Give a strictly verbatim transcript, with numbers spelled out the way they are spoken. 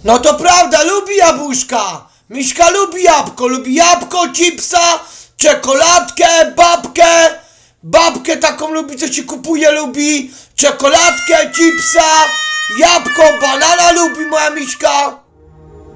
No to prawda, lubi jabłuszka. Miśka lubi jabłko, lubi jabłko, chipsa, czekoladkę, babkę. Babkę taką lubi, co się kupuje, lubi. Czekoladkę, chipsa, jabłko, banana lubi moja Miśka.